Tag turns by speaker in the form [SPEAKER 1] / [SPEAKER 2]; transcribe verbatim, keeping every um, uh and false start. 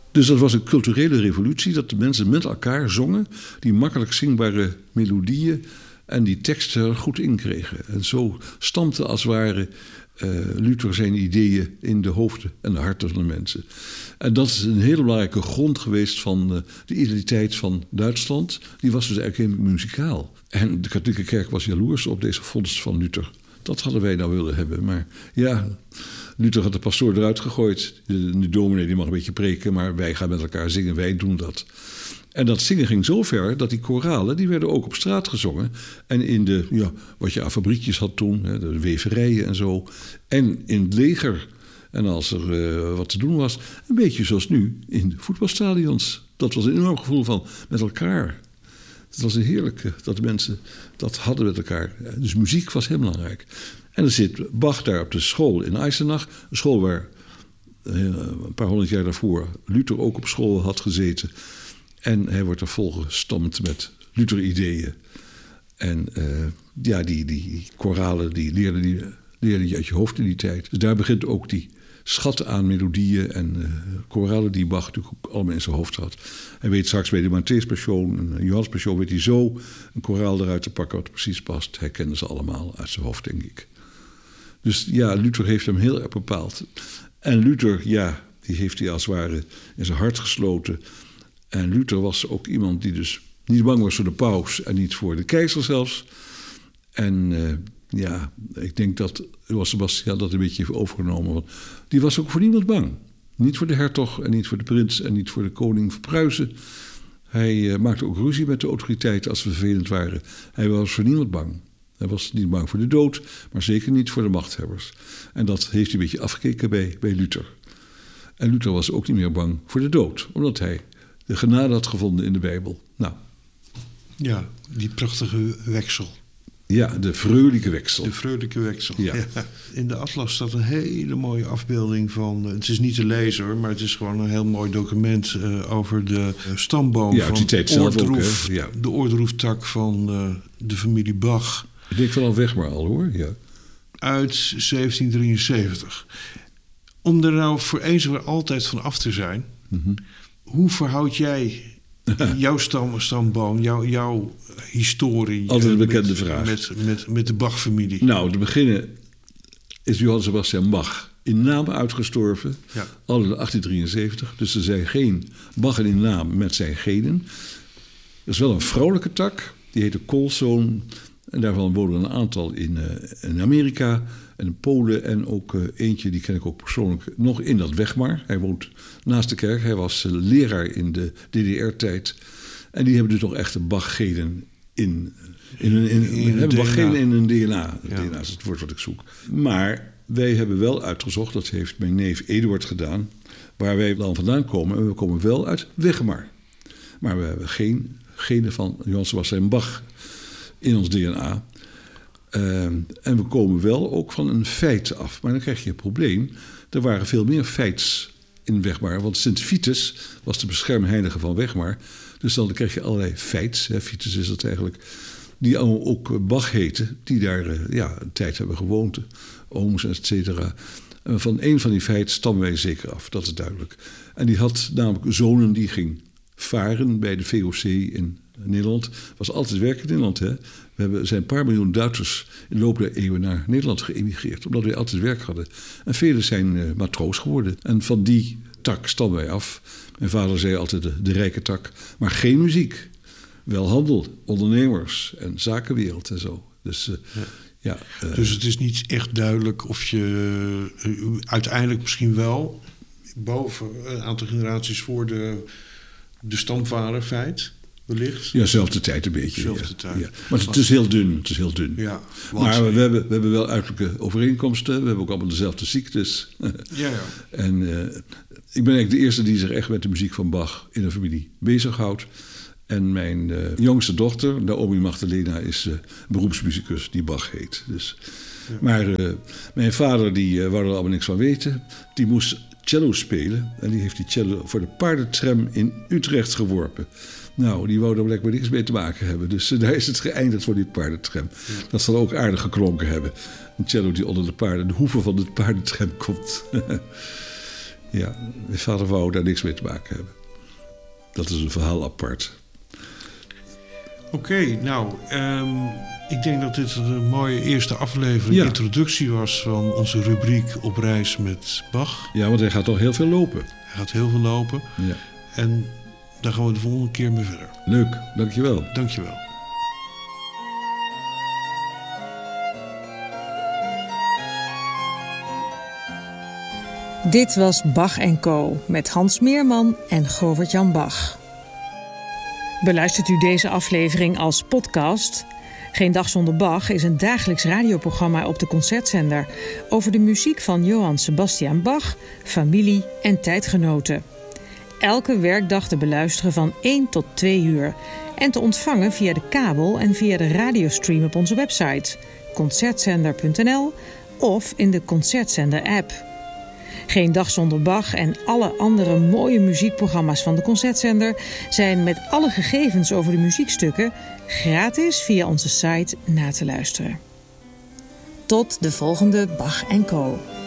[SPEAKER 1] Dus dat was een culturele revolutie, dat de mensen met elkaar zongen, die makkelijk zingbare melodieën en die teksten goed inkregen. En zo stampte als het ware uh, Luther zijn ideeën in de hoofden en de harten van de mensen. En dat is een hele belangrijke grond geweest van uh, de identiteit van Duitsland. Die was dus eigenlijk helemaal muzikaal. En de katholieke kerk was jaloers op deze vondst van Luther. Dat hadden wij nou willen hebben. Maar ja, Luther had de pastoor eruit gegooid. De, de dominee die mag een beetje preken, maar wij gaan met elkaar zingen, wij doen dat. En dat zingen ging zo ver dat die koralen, die werden ook op straat gezongen. En in de, ja, wat je aan fabriekjes had toen, hè, de weverijen en zo. En in het leger. En als er uh, wat te doen was, een beetje zoals nu in de voetbalstadions. Dat was een enorm gevoel van met elkaar. Het was een heerlijke dat de mensen dat hadden met elkaar. Dus muziek was heel belangrijk. En er zit Bach daar op de school in Eisenach. Een school waar uh, een paar honderd jaar daarvoor Luther ook op school had gezeten. En hij wordt er volgestampt met Luther-ideeën. En uh, ja, die, die koralen die leerde, die leerde je uit je hoofd in die tijd. Dus daar begint ook die schat aan melodieën en uh, koralen die Bach natuurlijk ook allemaal in zijn hoofd had. Hij weet straks bij de Matthäus-passion en Johannes-passion weet hij zo een koraal eruit te pakken wat precies past. Hij kende ze allemaal uit zijn hoofd, denk ik. Dus ja, Luther heeft hem heel erg bepaald. En Luther, ja, die heeft hij als het ware in zijn hart gesloten. En Luther was ook iemand die dus niet bang was voor de paus en niet voor de keizer zelfs. En uh, ja, ik denk dat Johann Sebastian dat een beetje heeft overgenomen. Want die was ook voor niemand bang. Niet voor de hertog en niet voor de prins en niet voor de koning van Pruisen. Hij uh, maakte ook ruzie met de autoriteiten als ze vervelend waren. Hij was voor niemand bang. Hij was niet bang voor de dood, maar zeker niet voor de machthebbers. En dat heeft hij een beetje afgekeken bij, bij Luther. En Luther was ook niet meer bang voor de dood, omdat hij de genade had gevonden in de Bijbel. Nou.
[SPEAKER 2] Ja, die prachtige weksel.
[SPEAKER 1] Ja, de vreugelijke weksel.
[SPEAKER 2] De vreugelijke weksel,
[SPEAKER 1] ja.
[SPEAKER 2] ja. In de atlas staat een hele mooie afbeelding van... Het is niet te lezen hoor, maar het is gewoon een heel mooi document... Uh, over de stamboom
[SPEAKER 1] ja,
[SPEAKER 2] van
[SPEAKER 1] die tijd
[SPEAKER 2] Oordroef,
[SPEAKER 1] ook, ja.
[SPEAKER 2] de Oordroeftak van uh, de familie Bach.
[SPEAKER 1] Ik denk vanaf weg maar al hoor, ja.
[SPEAKER 2] Uit zeventien drieënzeventig. Om er nou voor eens en voor altijd van af te zijn... Mm-hmm. Hoe verhoud jij jouw stam, stamboom, jouw, jouw historie...
[SPEAKER 1] Altijd een bekende
[SPEAKER 2] met,
[SPEAKER 1] vraag.
[SPEAKER 2] Met, met, met de Bach-familie?
[SPEAKER 1] Nou, te beginnen is Johann Sebastian Bach in naam uitgestorven.
[SPEAKER 2] Ja.
[SPEAKER 1] Al in achttien drieënzeventig. Dus er zijn geen Bachen in naam met zijn genen. Er is wel een vrouwelijke tak. Die heette Colson. En daarvan wonen een aantal in, uh, in Amerika... en in Polen en ook uh, eentje, die ken ik ook persoonlijk, nog in dat Wegmar. Hij woont naast de kerk. Hij was uh, leraar in de D D R-tijd. En die hebben dus nog echte Bach-genen in, in hun in, in, in, Bach-genen in hun D N A. Ja. D N A is het woord wat ik zoek. Maar wij hebben wel uitgezocht, dat heeft mijn neef Eduard gedaan, waar wij dan vandaan komen. En we komen wel uit Wegmar. Maar we hebben geen genen van Johann Sebastian Bach in ons D N A. Uh, en we komen wel ook van een feit af. Maar dan krijg je een probleem. Er waren veel meer feits in Wegmar. Want Sint Vitus was de beschermheilige van Wegmar. Dus dan krijg je allerlei feits. Hè, Vitus is dat eigenlijk. Die allemaal ook Bach heten. Die daar uh, ja, een tijd hebben gewoond. Ooms, et cetera. Uh, van een van die feiten stammen wij zeker af. Dat is duidelijk. En die had namelijk zonen die ging varen bij de V O C in Nederland. Was altijd werk in Nederland, hè. We hebben, zijn een paar miljoen Duitsers in de loop der eeuwen naar Nederland geëmigreerd. Omdat wij altijd werk hadden. En velen zijn uh, matroos geworden. En van die tak stammen wij af. Mijn vader zei altijd de, de rijke tak. Maar geen muziek. Wel handel, ondernemers en zakenwereld en zo. Dus, uh, ja. Ja, uh,
[SPEAKER 2] dus het is niet echt duidelijk of je uh, uiteindelijk misschien wel... boven een aantal generaties voor de, de stamvader feit... wellicht.
[SPEAKER 1] Ja, zelfde tijd een beetje.
[SPEAKER 2] Zelfde
[SPEAKER 1] ja.
[SPEAKER 2] tijd.
[SPEAKER 1] Ja. Maar het is heel dun. Het is heel dun.
[SPEAKER 2] Ja, want...
[SPEAKER 1] Maar we hebben, we hebben wel uiterlijke overeenkomsten. We hebben ook allemaal dezelfde ziektes.
[SPEAKER 2] Ja, ja.
[SPEAKER 1] En uh, ik ben eigenlijk de eerste die zich echt met de muziek van Bach in de familie bezighoudt. En mijn uh, jongste dochter, Naomi Magdalena, is uh, beroepsmuzikus die Bach heet. Dus. Ja. Maar uh, mijn vader, die uh, wou er allemaal niks van weten. Die moest cello spelen. En die heeft die cello voor de paardentram in Utrecht geworpen. Nou, die wou er blijkbaar niks mee te maken hebben. Dus uh, daar is het geëindigd voor die paardentram. Ja. Dat zal ook aardig geklonken hebben. Een cello die onder de paarden, de hoeven van de paardentram komt. Ja, mijn vader wou daar niks mee te maken hebben. Dat is een verhaal apart.
[SPEAKER 2] Oké, okay, nou, um, ik denk dat dit een mooie eerste aflevering,
[SPEAKER 1] ja.
[SPEAKER 2] introductie was van onze rubriek Op reis met Bach.
[SPEAKER 1] Ja, want hij gaat toch heel veel lopen.
[SPEAKER 2] Hij gaat heel veel lopen.
[SPEAKER 1] Ja.
[SPEAKER 2] En daar gaan we de volgende keer mee verder.
[SPEAKER 1] Leuk, dankjewel.
[SPEAKER 2] Dankjewel.
[SPEAKER 3] Dit was Bach en Co. met Hans Meerman en Govert-Jan Bach. Beluistert u deze aflevering als podcast? Geen Dag Zonder Bach is een dagelijks radioprogramma op de Concertzender over de muziek van Johann Sebastian Bach, familie en tijdgenoten. Elke werkdag te beluisteren van één tot twee uur en te ontvangen via de kabel en via de radiostream op onze website concertzender punt n l of in de Concertzender-app. Geen Dag Zonder Bach en alle andere mooie muziekprogramma's van de Concertzender zijn met alle gegevens over de muziekstukken gratis via onze site na te luisteren. Tot de volgende Bach en Co.